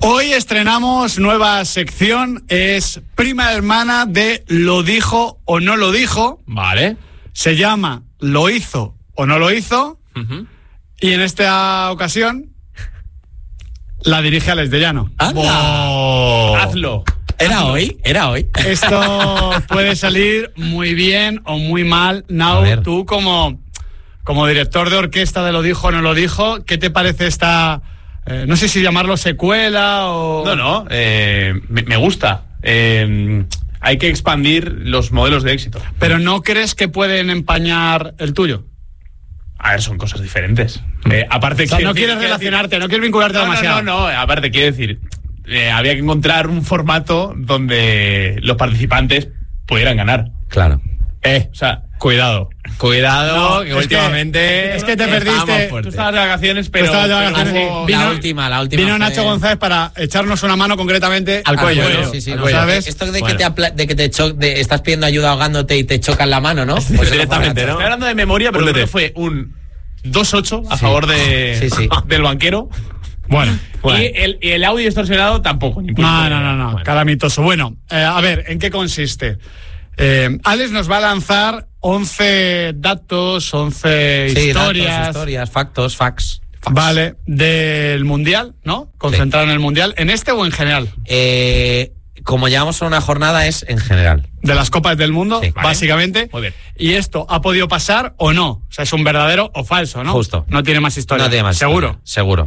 Hoy estrenamos nueva sección, es prima hermana de Lo dijo o no lo dijo. Vale. Se llama Lo hizo o no lo hizo. Uh-huh. Y en esta ocasión la dirige Alex de Llano. ¡Anda! Hazlo. ¿Era hoy? Esto puede salir muy bien o muy mal. Nau, tú como director de orquesta de Lo dijo o no lo dijo, ¿qué te parece esta... no sé si llamarlo secuela o... No, me gusta. Hay que expandir los modelos de éxito. ¿Pero no crees que pueden empañar el tuyo? A ver, son cosas diferentes. Aparte, o sea, no quieres relacionarte, no quieres vincularte demasiado. No, aparte, quiero decir, había que encontrar un formato donde los participantes pudieran ganar. Claro. O sea, Cuidado, no, que últimamente... Es que te perdiste. Tú estabas de vacaciones, pero... La última. Vino Nacho González para echarnos una mano concretamente al cuello. ¿no? Sí, al cuello. ¿Sabes? Esto de que estás pidiendo ayuda ahogándote y te chocan la mano, ¿no? Pues directamente, ¿no? Estoy hablando de memoria, pero creo que fue un 2-8 a favor del banquero. Bueno. Y el audio distorsionado tampoco. No. Bueno. Calamitoso. Bueno, a ver, ¿en qué consiste? Alex nos va a lanzar 11 datos, 11 historias, facts. Vale, del Mundial, ¿no? Concentrado en el Mundial. ¿En este o en general? Como llevamos una jornada, es en general. De las Copas del Mundo, básicamente. Muy bien. ¿Y esto ha podido pasar o no? O sea, ¿es un verdadero o falso, no? Justo. No tiene más historia. No tiene más ¿Seguro? Seguro.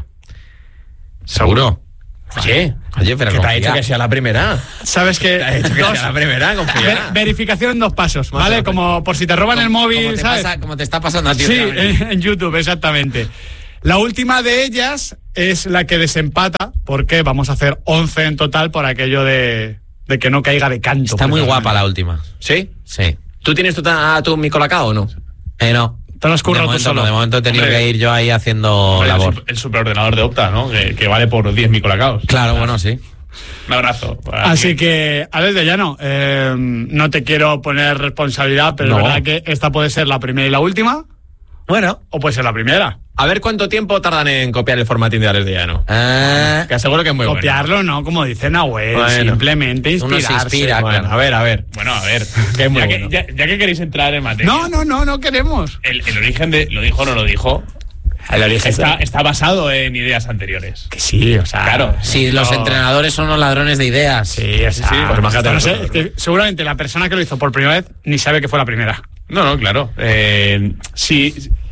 Oye, pero que te ha dicho que sea la primera. Sabes que... Te ha dicho que sea la primera, confía. Verificación en 2 pasos, ¿vale? Como por si te roban el móvil, ¿sabes? Como te está pasando a ti. Sí, en YouTube, exactamente. La última de ellas es la que desempata, porque vamos a hacer 11 en total por aquello de que no caiga de canto. Está muy guapa la última. ¿Sí? Sí. ¿Tú tienes tu mi colacao o no? No. Te lo has currado tú solo. De momento he tenido que ir yo ahí haciendo labor. El superordenador de Opta, ¿no? Que vale por 10 micolacaos. Claro, bueno, sí. Un abrazo. Así que, Alex de Llano, no te quiero poner responsabilidad, pero es verdad que esta puede ser la primera y la última. Bueno. O puede ser la primera. A ver cuánto tiempo tardan en copiar el formatín de Alex de Llano. Que aseguro que es muy bueno. Copiarlo, no, como dice Nahuel, simplemente inspirarse. Uno se inspira, bueno, claro. A ver. Bueno, a ver. Que es muy bueno. Ya que queréis entrar en materia. No queremos. El origen de Lo dijo o no lo dijo. El origen está basado en ideas anteriores. Que sí, o sea... Claro. Sí, los entrenadores son unos ladrones de ideas. Sí, o sea... Sí, pues imagínate, no sé, es que seguramente la persona que lo hizo por primera vez ni sabe que fue la primera. No, claro. Si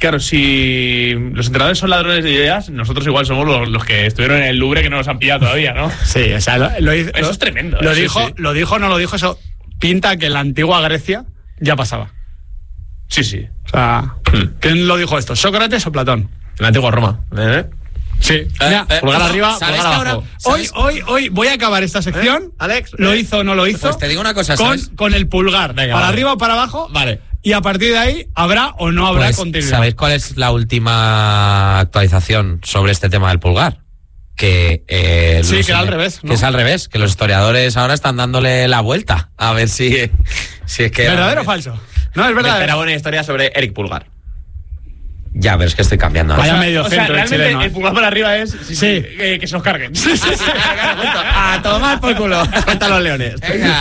los entrenadores son ladrones de ideas, nosotros igual somos los que estuvieron en el Louvre que no nos han pillado todavía, ¿no? Sí, o sea, eso es tremendo. Lo dijo, no lo dijo, eso pinta que en la antigua Grecia ya pasaba. Sí. O sea, ¿quién lo dijo esto? ¿Sócrates o Platón? En la antigua Roma. Sí. Mira, pulgar arriba, ¿sabes pulgar abajo. Hoy voy a acabar esta sección. Alex, ¿Lo hizo o no lo hizo? Pues te digo una cosa, con el pulgar. Venga, para arriba o para abajo. Vale. Y a partir de ahí, ¿habrá o no habrá continuidad? ¿Sabéis cuál es la última actualización sobre este tema del pulgar? Que que era al revés, ¿no? Que es al revés, que los historiadores ahora están dándole la vuelta. A ver si es que... ¿Verdadero o falso? No, es verdad. Era buena historia sobre Eric Pulgar. Ya, pero es que estoy cambiando. Vaya medio centro el realmente chileno. El pulgar para arriba es que se nos carguen. A tomar por culo. Cuenta los leones. Venga.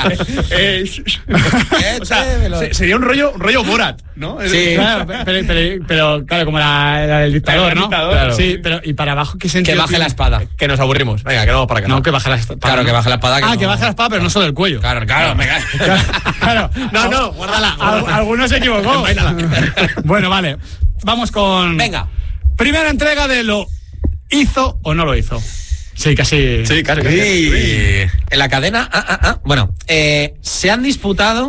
O sea, sería un rollo Borat, ¿no? Sí, claro, pero claro, como el dictador, El ¿no? dictador, Claro. claro. Sí, pero ¿y para abajo qué sentido Que baje tiene? la espada. Que nos aburrimos. Venga, que no vamos para acá. No, que baje la espada. Claro, que baje la espada. Que baje la espada, pero no solo el cuello. Claro, venga. Claro. No, guárdala. Alguno se equivocó. Bueno, vale. Vamos con... Venga. Primera entrega de Lo hizo o no lo hizo. Sí, casi. Sí, casi. En la cadena... Bueno, se han disputado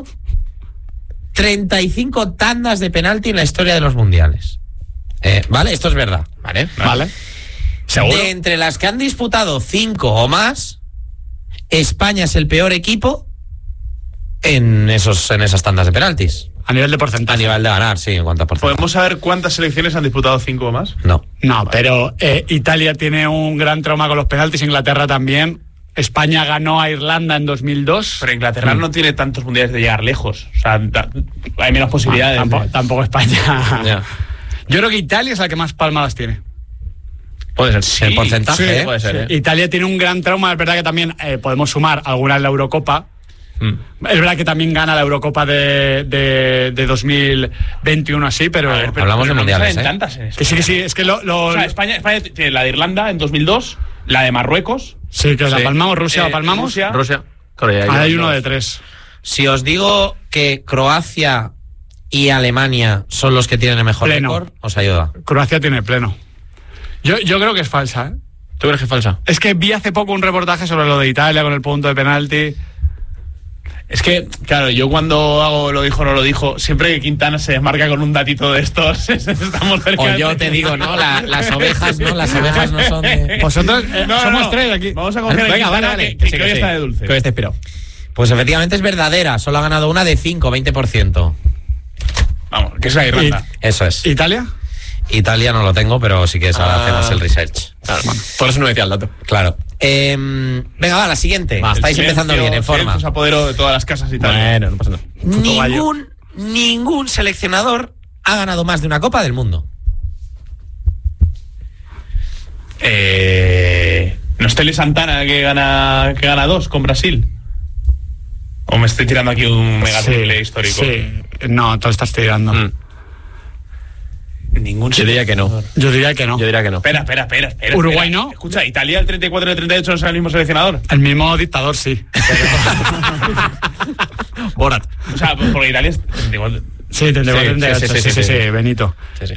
35 tandas de penalti en la historia de los mundiales. ¿Vale? Esto es verdad. Vale. ¿Seguro? De entre las que han disputado 5 o más, España es el peor equipo en esas tandas de penaltis. A nivel de A porcentaje. nivel de ganar, sí, en cuanto a porcentaje. ¿Podemos saber cuántas selecciones han disputado 5 o más? No. No, pero Italia tiene un gran trauma con los penaltis, Inglaterra también. España ganó a Irlanda en 2002. Pero Inglaterra no tiene tantos mundiales de llegar lejos. O sea, hay menos posibilidades. Tampoco España. Ya. Yo creo que Italia es la que más palmadas tiene. Puede ser. Sí. El porcentaje, puede ser. Italia tiene un gran trauma, es verdad que también podemos sumar alguna en la Eurocopa. Es verdad que también gana la Eurocopa de 2021 así, pero... hablamos de mundiales, tantas que sí, es que O sea, España tiene la de Irlanda en 2002, la de Marruecos. Sí, que la palmamos, Rusia la palmamos. Rusia. Hay uno de 3. Si os digo que Croacia y Alemania son los que tienen el mejor récord, os ayuda. Croacia tiene pleno. Yo creo que es falsa, ¿eh? ¿Tú crees que es falsa? Es que vi hace poco un reportaje sobre lo de Italia con el punto de penalti. Es que, claro, yo cuando hago lo dijo o no lo dijo, siempre que Quintana se desmarca con un datito de estos, estamos cerca. O yo te digo, ¿no? Las ovejas, ¿no? Las ovejas no son de... Vosotros somos 3 aquí. Vamos a confiar en Quintana, vale. Que hoy está de dulce. Que hoy está inspirado. Pues efectivamente es verdadera, solo ha ganado una de 5, 20%. Vamos, que es la Irlanda. Eso es. ¿Italia? Italia no lo tengo, pero sí que es ahora hacemos el research. Claro, por eso no decía el dato. Claro. Venga, va, la siguiente. Estáis empezando bien, en forma. Se apoderó de todas las casas y tal. Bueno, no pasa nada. Ningún seleccionador ha ganado más de una Copa del Mundo. ¿No es Tele Santana que gana 2 con Brasil? ¿O me estoy tirando aquí un mega triple histórico? Sí, no, tú estás tirando. Ningún Yo diría que no. Yo diría que no. Espera. Uruguay no. Escucha, ¿Italia el 34 y el 38 no es el mismo seleccionador? El mismo dictador, sí. Borat. O sea, porque Italia es 34. Sí, 38. Sí, Benito. Sí.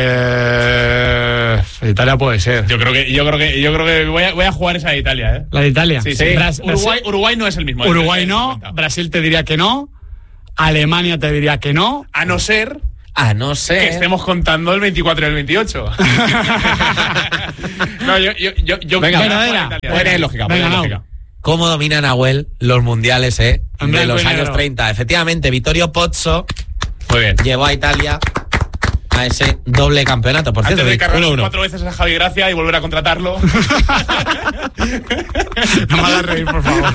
Italia puede ser. Yo creo que voy a jugar esa de Italia, ¿eh? ¿La de Italia? Sí. Uruguay no es el mismo. Uruguay no, Brasil te diría que no, Alemania te diría que no. A no ser que estemos contando el 24 y el 28. No, yo Venga, buena lógica. ¿Cómo domina Nahuel los mundiales de los años 30? Efectivamente, Vittorio Pozzo Muy bien. llevó a Italia a ese doble campeonato. Por cierto, antes de cargar 4 veces a Javi Gracia y volver a contratarlo. No me hagas reír, por favor.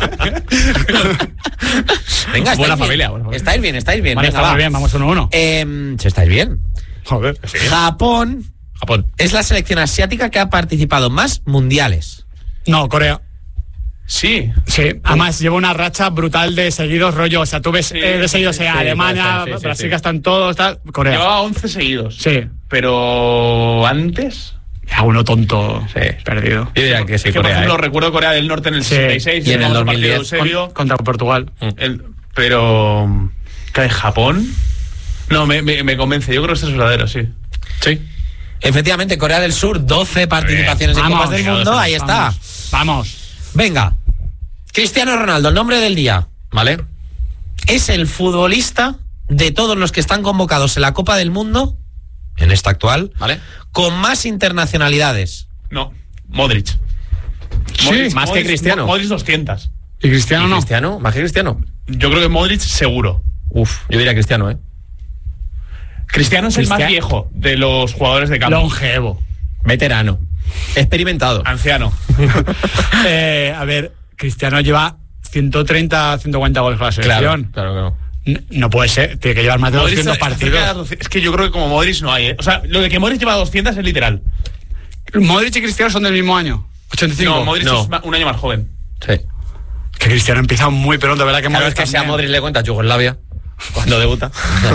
Venga, Buena familia. Estáis bien. Vale, Venga, está muy bien, vamos 1-1. Si estáis bien. Joder. Sí. Japón es la selección asiática que ha participado más mundiales. No, Corea. Sí. Sí, además lleva una racha brutal de seguidos, rollo. O sea, tú ves de seguidos, Alemania, Brasil, que están todos, tal, Corea. Llevaba 11 seguidos. Sí. Pero antes. Ya uno tonto, perdido. Yo diría que sí, es que, Corea, por ejemplo, recuerdo Corea del Norte en el 66 y en el 2010 contra Portugal. Pero ¿qué es Japón? No, me convence. Yo creo que esto es verdadero, sí. Sí. Efectivamente, Corea del Sur, 12 participaciones en Copas del Mundo. Ahí está. Vamos. Venga. Cristiano Ronaldo, el nombre del día. ¿Vale? Es el futbolista de todos los que están convocados en la Copa del Mundo, en esta actual, ¿Vale? con más internacionalidades. No, Modric. Más que Cristiano. Modric 200. ¿Y Cristiano no? ¿Cristiano? ¿Más que Cristiano? Yo creo que Modric seguro. Yo diría Cristiano, ¿eh? Cristiano es el más viejo de los jugadores de campo. Longevo. Veterano. Experimentado. Anciano. A ver, Cristiano lleva 130, 140 goles con la selección. Claro. No puede ser, tiene que llevar más de Modric 200 partidos. Es que yo creo que como Modric no hay, ¿eh? O sea, lo de que Modric lleva 200 es literal. Modric y Cristiano son del mismo año. 85. No, Modric es un año más joven. Sí. Que Cristiano empieza muy pronto, ¿verdad? Que Claro, Modric es que si a también. Modric le cuenta Yugoslavia cuando debuta.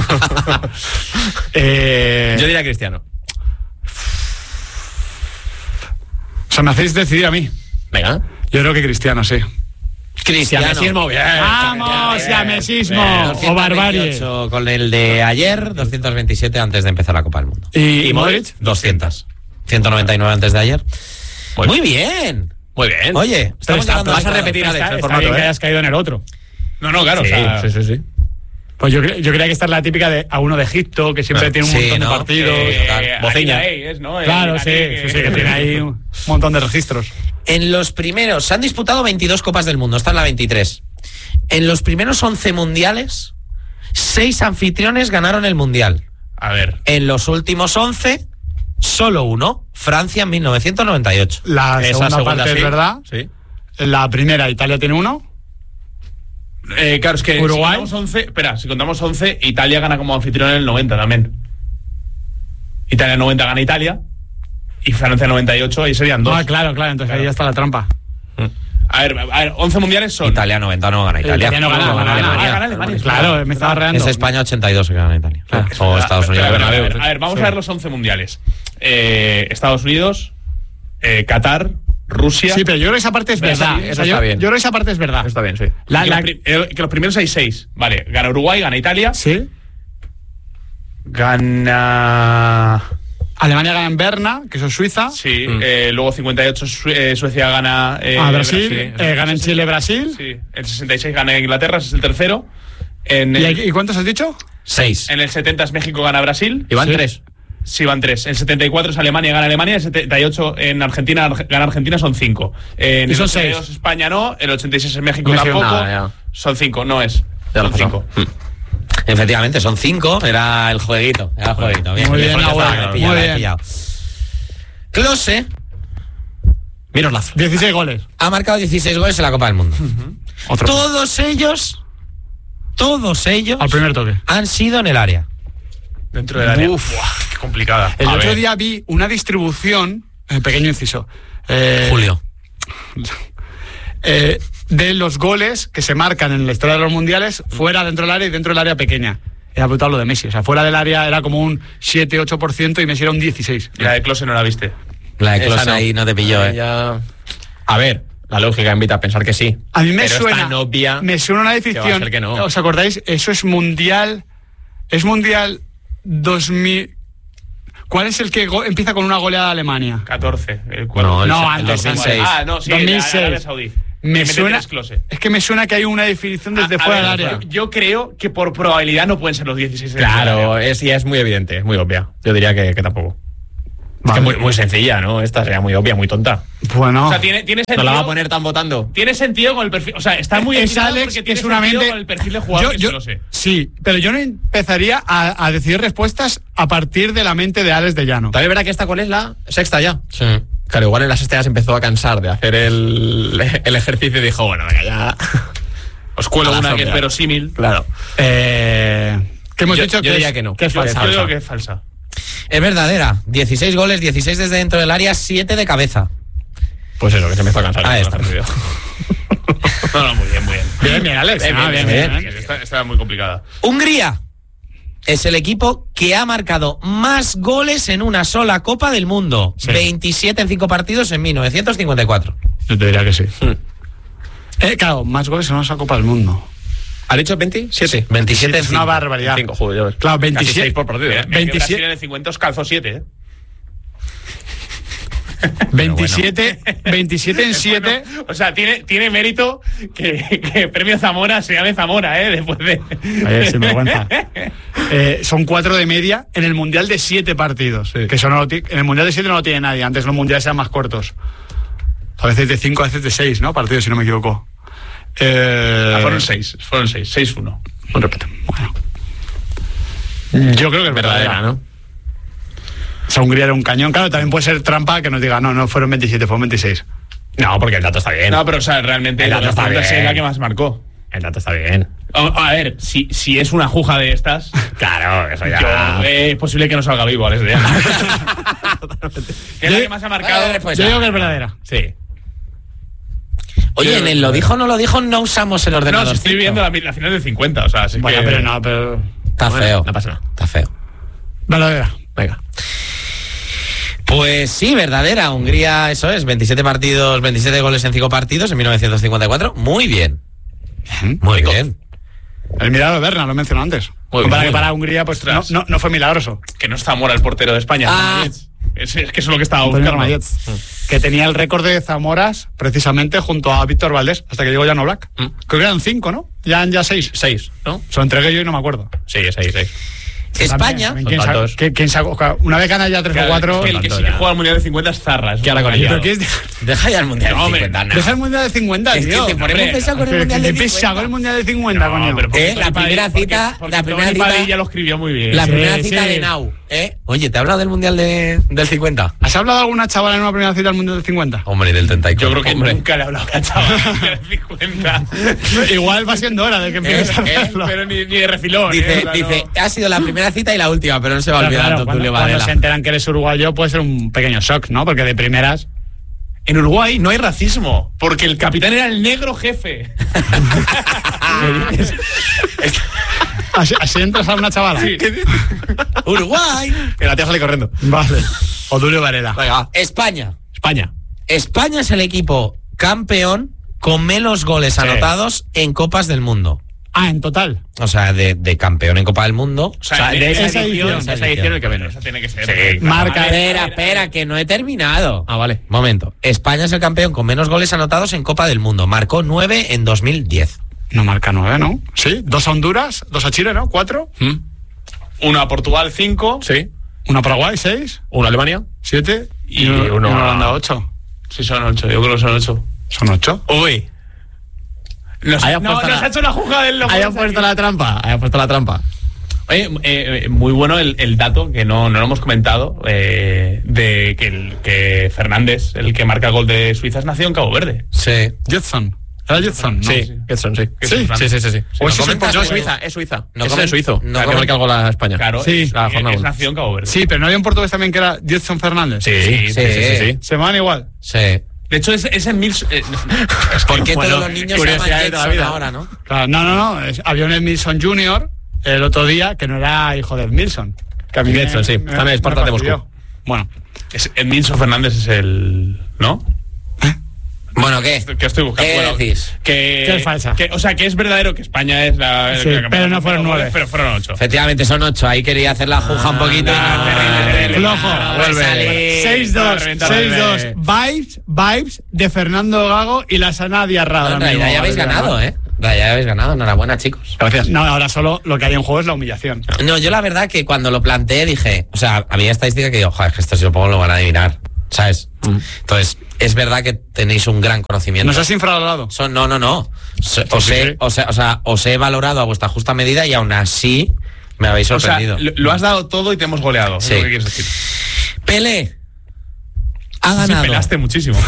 Yo diría Cristiano. O sea, me hacéis decidir a mí. Venga. Yo creo que Cristiano, sí. Cristiano. Bien. ¡Vamos! ¡Siamesismo! O barbarie. Con el de ayer, 227 antes de empezar la Copa del Mundo. ¿Y Modric? 200. 199 antes de ayer. Muy bien. Muy bien. Oye, estamos llegando vas a al repetir, Alex, el Está formato, bien que ¿eh? hayas caído en el otro. No, claro. Sí, o sea, sí. Pues yo creía que esta es la típica de a uno de Egipto, que siempre tiene un montón de partidos. Bociña. ¿no? Claro, sí, que tiene ahí un montón de registros. En los primeros, se han disputado 22 Copas del Mundo, esta es la 23. En los primeros 11 mundiales, 6 anfitriones ganaron el mundial. A ver. En los últimos 11, solo uno, Francia en 1998. La segunda parte sí. es verdad. Sí. La primera, Italia tiene 1. Claro, es que Uruguay. si contamos 11, Italia gana como anfitrión en el 90 también. Italia 90 gana Italia. y Francia 98, ahí serían 2. Ah, claro, entonces ahí ya está la trampa. A ver, 11 mundiales son... Italia 90 no gana Italia. Italia no gana Alemania. Claro, me estaba reando. Es España 82 que gana Italia. O Estados Unidos. A ver, vamos a ver los 11 mundiales. Estados Unidos, Qatar, Rusia... Sí, pero yo creo que esa parte es verdad. Eso está bien. Yo creo que esa parte es verdad. Está bien, sí. Que los primeros hay 6. Vale, gana Uruguay, gana Italia. Sí. Gana... Alemania gana en Berna, que eso es Suiza. Sí, luego 58 Suecia gana... Brasil, gana en Chile, Brasil. Sí, el 66 gana Inglaterra, ese es el tercero. ¿Y cuántos has dicho? 6. En el 70 es México, gana Brasil. Y van 3. Sí, van 3. En el 74 es Alemania, gana Alemania. En el 78 en Argentina, gana Argentina, son 5. En y son el 82 España no. El 86 es México tampoco. Nada, son 5, no es. Ya son 5. Efectivamente, son 5. Era el jueguito. Bien, muy bien, muy bien. Klose, Miroslav. 16 goles. ha marcado 16 goles en la Copa del Mundo. Otro. Todos ellos Al primer toque. han sido en el área. Dentro del área. Buah, qué complicada. El otro día vi una distribución, pequeño inciso, Julio. de los goles que se marcan en la historia de los mundiales fuera, dentro del área y dentro del área pequeña. Era brutal lo de Messi. O sea, fuera del área era como un 7-8% y Messi era un 16%. La de Klose no la viste. La de Esa Klose no. ahí no te pilló, Ya... A ver, la lógica invita a pensar que sí. A mí me pero suena. Es tan obvia me suena una que va a definición. ser que no. ¿Os acordáis? Eso es mundial. Es mundial 2000. ¿Cuál es el que empieza con una goleada de Alemania? 14. No, antes, 2006. Ah, no, sí, 2006. Arabia Saudí. Me Que suena. mete Klose. Es que me suena que hay una definición desde A fuera ver, del área. yo creo que por probabilidad no pueden ser los 16. Claro, es muy evidente, es muy obvia. Yo diría que tampoco. Es que muy sencilla, ¿no? Esta sería muy obvia, muy tonta. Bueno. O sea, tiene sentido. ¿No la va a poner tan votando? Tiene sentido con el perfil. O sea, está muy es equilibrado Alex, porque que tiene es una sentido mente. con el perfil de jugador que lo sé. Sí, pero yo no empezaría a decidir respuestas a partir de la mente de Alex de Llano. También verá que esta, ¿cuál es la sexta ya? Sí. Claro, igual en la sexta ya se empezó a cansar de hacer el ejercicio y dijo, bueno, venga, ya. Os cuelo A la una que es sombra. verosímil. Claro. ¿Qué hemos dicho? yo diría que no. Que es Yo falsa. digo que es falsa. Es verdadera. 16 goles, 16 desde dentro del área, 7 de cabeza. Pues eso, que se empezó a cansar. Ahí está. No, muy bien, muy bien. Bien, Alex. bien. Está muy complicada. Hungría es el equipo que ha marcado más goles en una sola Copa del Mundo. Sí. 27 en 5 partidos en 1954. Yo te diría que sí. Claro, más goles en una sola Copa del Mundo. ¿Ha dicho 27? 27 en Es una 5. barbaridad. 5, joder. Claro, Casi 27 6 por partido. Mira, 27. Brasil en el 50 os calzó 7, ¿eh? 27 en 7. Bueno, o sea, tiene mérito que Premio Zamora se llame Zamora, ¿eh? Después de... Oye, sin vergüenza. Son 4 de media en el Mundial de 7 partidos. Sí. Que eso no en el Mundial de 7 no lo tiene nadie. Antes los mundiales eran más cortos. A veces de 5, a veces de 6, ¿no? Partidos, si no me equivoco. Fueron 6, 6-1. Un repito. Bueno. Yo creo que es verdadera, ¿no? O sea, Hungría era un cañón. Claro, también puede ser trampa que nos diga, no fueron 27, fueron 26. No, porque el dato está bien. No, pero o sea, realmente El dato está bien. es la que más marcó. El dato está bien. A ver, si es una juja de estas, Claro, eso ya. es posible que no salga vivo, Alex de Llano. Es la que más ha marcado. Pues Yo digo que es verdadera. Sí. Oye, en el lo dijo o no lo dijo no usamos el No, ordenador. si estoy viendo la final del 50, o sea, así Bueno, que... pero no, pero... Está Bueno, feo. no pasa nada. Está feo. Verdadera. Venga. Pues sí, verdadera. Hungría, eso es, 27 partidos, 27 goles en 5 partidos en 1954. Muy bien. Muy bien. El milagro de Berna, lo he mencionado antes. Muy bien, Para muy que para Hungría pues no fue milagroso. Que no está Zamora el portero de España. Ah. Es que eso es lo que estaba Antonio buscando. Ramayets, que tenía el récord de Zamoras precisamente junto a Víctor Valdés, hasta que llegó Llano Black. Creo que eran 5, ¿no? Ya 6. 6, ¿no? Se lo entregué yo y no me acuerdo. Sí, 6. España. ¿Quién Son tantos. quién sacó? Una vez gana ya 3 o 4. El que sí que juega al Mundial de 50 es Zarra. ¿Qué hará con ella? ¿Pero qué es? Deja ya el Mundial de Hombre, 50. Deja el Mundial de 50, Es que tío. te ponemos hombre, pesado con el Pero Mundial qué de pesado 50. el Mundial de 50, coño. pero porque La Tony primera Padilla- cita- porque la primera Tony cita- Padilla lo escribió muy bien. La Sí, primera sí. cita de Nau. Oye, ¿te ha hablado del Mundial del 50? ¿Has hablado de alguna chavala en una primera cita al Mundial de 50? Hombre, del 34. Yo creo que Hombre. nunca le he hablado a chaval del 50. Igual va siendo hora de que empieces a hablarlo. Pero ni de refilón. Dice, o sea, ha sido la primera primera cita y la última, pero no se va a Pero olvidar claro, Tulio cuando Varela. se enteran que eres uruguayo puede ser un pequeño shock, ¿no? Porque de primeras... En Uruguay no hay racismo, porque el capitán era el negro jefe. Así entras a una chavala. Sí. Uruguay. Que la tía sale corriendo. Vale. O Tulio Varela. Venga, España. España. España es el equipo campeón con menos goles anotados en Copas del Mundo. Ah, en total. O sea, de campeón en Copa del Mundo. O sea, de esa edición, esa edición el que menos. Esa tiene que ser. Sí, Marca. Espera, que no he terminado. Ah, vale. Momento. España es el campeón con menos goles anotados en Copa del Mundo. Marcó 9 en 2010. No marca 9, ¿no? Sí. 2 a Honduras, 2 a Chile, ¿no? 4. Uno a Portugal, 5. Sí. 1 a Paraguay, 6. Uno a Alemania. 7. Y uno uno a a- Holanda, 8. Sí, son 8. Yo creo que son 8. Son 8. Uy. Nos Haya ha puesto la- hecho la jugada del loco. Haya puesto la trampa. Haya puesto la trampa. Oye, muy bueno el dato que no lo hemos comentado de que Fernández, el que marca el gol de Suiza, es nacido en Cabo Verde. Sí. Jetson. ¿Era Jetson? No. Sí, Getson, sí. Sí. Sí. O ese ¿Lo es el comentas, No, portugués. es Suiza, es Suiza. No Es comen- el suizo. no que comen- marca el gol a España. Claro, Sí. es, La jornada es uno. nacido en Cabo Verde. Sí, pero no había un portugués también que era Jetson Fernández. Sí. Se van igual. Sí. De hecho, es en mil... ¿Por qué Bueno, todos los niños se llaman curiosidades de la Jetson vida. ahora, no? Claro, no. Había un Edmilson Jr. el otro día que no era hijo de Edmilson. Que a mí Getson, sí. Está en el Spartak de fastidió. Moscú. Bueno. Edmilson Fernández es el... ¿No? Bueno, ¿qué? Que estoy buscando. ¿Qué Bueno, decís? Que es falsa. O sea, que es verdadero que España es la... Sí, la pero no fueron 9. Pero fueron 8. Efectivamente, son 8. Ahí quería hacer la juja un poquito. terrible. Flojo. Vuelve. 6-2. Vibes de Fernando Gago y la sana Diarra. En realidad ya habéis ganado, ¿eh? Ya habéis ganado. Enhorabuena, chicos. Gracias. No, ahora solo lo que hay en juego es la humillación. No, yo la verdad que cuando lo planteé dije, o sea, había estadística que digo, joder, que esto si lo pongo lo van a adivinar, ¿sabes? Entonces, es verdad que tenéis un gran conocimiento. Nos has infravalorado. No. Os he valorado a vuestra justa medida y aún así me habéis O sea, sorprendido. lo has dado todo y te hemos goleado. Sí. Es lo que quieres decir. Pelé ha Sí, ganado. pelaste muchísimo.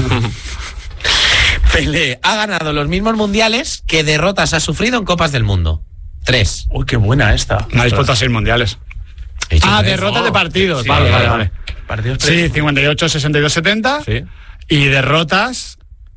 Pelé ha ganado los mismos mundiales que derrotas ha sufrido en Copas del Mundo. 3. Uy, qué buena esta. No habéis puesto a 6 mundiales. He dicho Ah, tres. derrotas de partidos. Sí, Vale. Partidos Sí, 58, 62, 70. Sí. Y derrotas.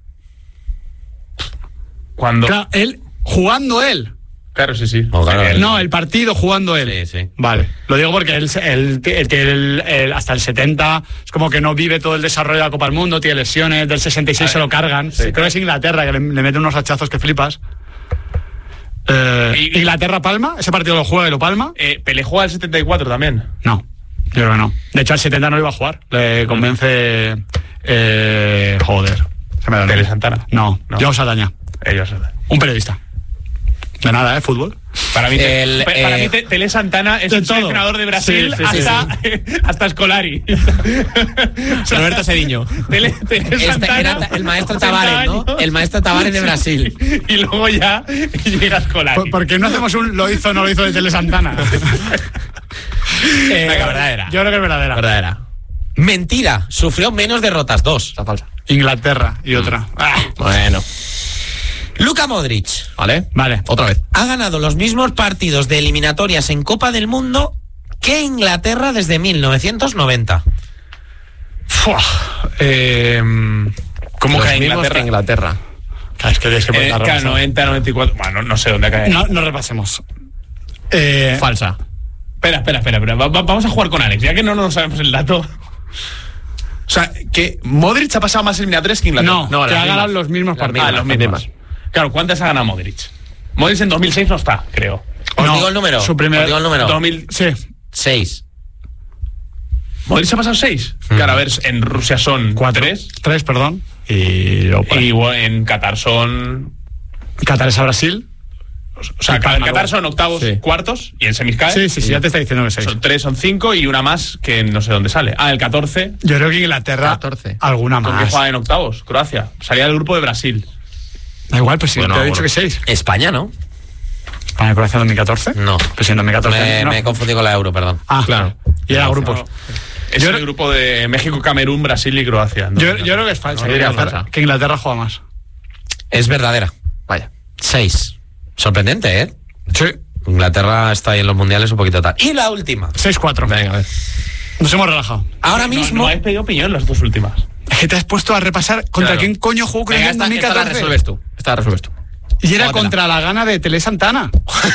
Cuando... Claro, él, jugando él. Claro, sí. Oh, claro. No, el partido jugando él. Sí. Vale. Lo digo porque él hasta el 70 es como que no vive todo el desarrollo de la Copa del Mundo, tiene lesiones, del 66 se lo cargan. Creo que es Inglaterra, que le mete unos hachazos que flipas. Inglaterra-Palma, ese partido lo juega y lo palma. Pelé juega el 74 también. No, yo creo que no. De hecho, al 70 no iba a jugar. Le convence. Joder. Se me da el Tele nombre. Santana. No, No. Joao Saldaña. Ellos. Un periodista. De nada, fútbol. Para mí, El, mí Tele Santana es de un todo. seleccionador de Brasil Sí, sí, hasta Scolari. Roberto Cediño. Tele Santana, era el maestro 80 Tavares, ¿no? años. El maestro Tavares de Brasil. Y luego ya llega Scolari. ¿Por qué no hacemos un lo hizo o no lo hizo de Tele Santana? Venga, verdadera. Yo creo que es verdadera. Verdadera. Mentira, sufrió menos derrotas, 2. Está falsa. Inglaterra y otra. Bueno. Luka Modric Vale. Vale. Otra vez. ha ganado los mismos partidos de eliminatorias en Copa del Mundo que Inglaterra desde 1990. ¿Cómo Los que mismos que Inglaterra? Inglaterra. Claro, es que tienes que preguntar, Claro, repasar. 90, 94. Bueno, no sé dónde cae. No repasemos. Falsa. Espera. Vamos a jugar con Alex, ya que no sabemos el dato. O sea, que Modric ha pasado más eliminatorias que Inglaterra. No, No, que las ha ganado mismas. los mismos Las partidos. los las mismos. Claro, ¿cuántas ha ganado Modric? Modric en 2006 no está, creo. ¿Os No, digo el número? su primer- ¿Os digo el número? 2000. Sí. 6. ¿Modric ha pasado 6? Claro, a ver, en Rusia son 3. 3, perdón. Y luego por ahí. Y bueno, en Qatar son... Qatar es a Brasil. O sea, Y en Palma, Qatar luego. son octavos, Sí. cuartos, y en semis cae. Sí, ya te está diciendo que 6. Son 3, son 5 y una más que no sé dónde sale. Ah, el 14. Yo creo que Inglaterra 14. alguna ¿Con qué más. juega en octavos? Croacia. Salía del grupo de Brasil. Da igual, pues si Bueno, te he bueno. dicho que 6. España, ¿no? ¿España Croacia 2014? No. Pues si en 2014 no. Me he confundido con la Euro, perdón. Ah, Claro. Y era grupos. Es Yo- el grupo de México, Camerún, Brasil y Croacia. ¿no? Yo creo que es falsa. No, que, diría Inglaterra, falsa. que Inglaterra juega más. Es verdadera. Vaya. 6. Sorprendente, ¿eh? Sí. Inglaterra está ahí en los mundiales un poquito tal. Y la última. 6-4. Venga, a ver. Nos hemos relajado. Ahora mismo... No habéis pedido opinión las dos últimas. Es que te has puesto a repasar contra Claro. quién coño jugó Venga, en esta la 2014. resuelves tú. Esta la resuelves tú. Y era Júgatela. contra la gana de Tele Santana.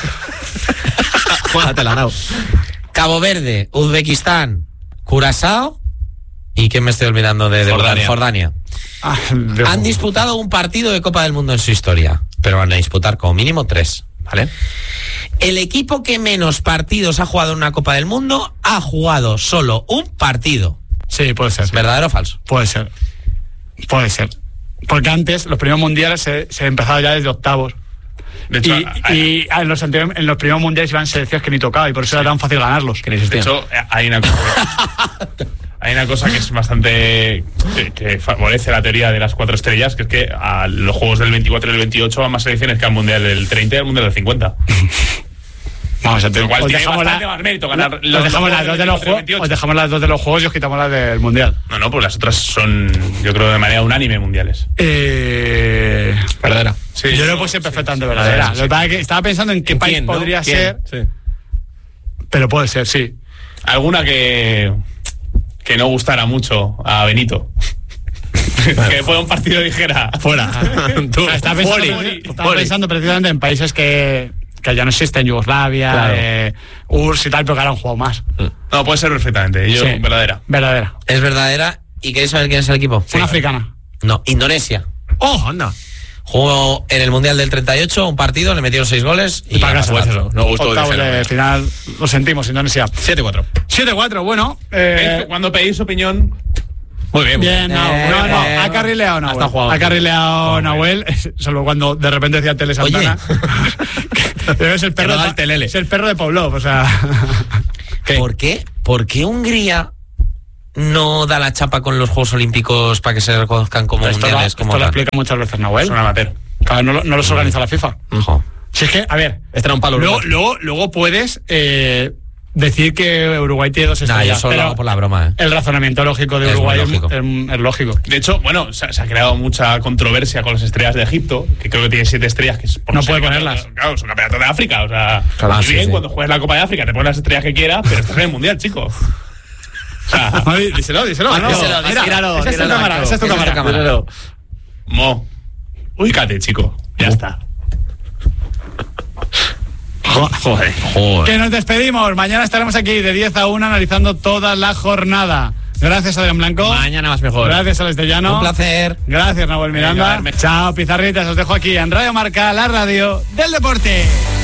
Júgatela, Nau. Cabo Verde, Uzbekistán, Curazao y ¿quién me estoy olvidando de Jordania. Ah, Han disputado un partido de Copa del Mundo en su historia, pero van a disputar como mínimo 3, ¿vale? El equipo que menos partidos ha jugado en una Copa del Mundo ha jugado solo un partido. Sí, puede ser. ¿Verdadero o falso? Puede ser. Puede ser. Porque antes, los primeros mundiales se empezaba ya desde octavos. De hecho, Y en los primeros mundiales iban selecciones que ni tocaba y por eso era tan fácil ganarlos. de hecho, hay una cosa que es bastante que favorece la teoría de las 4 estrellas, que es que a los juegos del 24 y del 28 van más selecciones que al mundial del 30 y al mundial del 50. Vamos, Lo cual os tiene dejamos bastante más mérito ganar os dejamos las dos de los juegos, os dejamos las dos de los juegos y os quitamos las del mundial. No, pues las otras son, yo creo, de manera unánime mundiales. Verdadera. Sí, yo lo puse perfectamente verdadera. Sí, sí. Lo que pasa es que estaba pensando en qué país ¿Quién, no? podría ¿Quién? ser, Sí. pero puede ser, sí. Alguna que no gustara mucho a Benito. Que fue un partido dijera. Fuera. Tú. Estaba Fori. pensando precisamente en países que ya no existen, Yugoslavia, Claro. URSS y tal, pero que ahora han jugado más. No, puede ser perfectamente. Yo, Sí. verdadera. Verdadera. ¿Es verdadera? ¿Y queréis saber quién es el equipo? Una africana. No, Indonesia. ¡Oh, anda! Jugó en el Mundial del 38 un partido, le metieron 6 goles y para casa. Pues eso, no gustó. Octavos dijeron. de final, lo sentimos, Indonesia. 7-4. 7-4, bueno. Cuando pedís opinión, Muy bien. Bien, no, ha carrileado Hasta Nahuel. jugado. Ha carrileado Nahuel, solo cuando de repente decía Tele Santana. Debe ser el perro, Que no da el telele. es el perro de Pavlov, o sea. ¿Qué? ¿Por qué? ¿Por qué Hungría no da la chapa con los Juegos Olímpicos para que se reconozcan como Esto mundiales? lo Como tal? explica muchas veces Nahuel. es un amateur. Claro, no los organiza la FIFA. Ojo. Si es que, a ver, Este era un palo. luego puedes decir que Uruguay tiene 2 Nah, yo estrellas, solo lo pero hago por la broma. el razonamiento lógico de Es Uruguay muy lógico. es lógico. De hecho, bueno, se ha creado mucha controversia con las estrellas de Egipto, que creo que tiene 7 estrellas. Que es por No ser puede campeonato- ponerlas. Claro, es un campeonato de África. O sea, Claro, muy sí, bien, sí. cuando juegues la Copa de África te pones las estrellas que quieras, pero estás en el mundial, chico. O sea, No, díselo. díselo, Mira, tíralo, esa es tu tíralo, cámara, Nacho. esa es tu Esa es tu cámara. cámara. Tíralo. Mo, ubícate, chico. Ya está. Joder. Que nos despedimos. Mañana estaremos aquí de 10 a 1 analizando toda la jornada. Gracias, Adrián Blanco. Mañana más mejor. Gracias, Alex Tellano. Un placer. Gracias, Nahuel Miranda. Venga, Chao, pizarritas. Os dejo aquí en Radio Marca, la radio del deporte.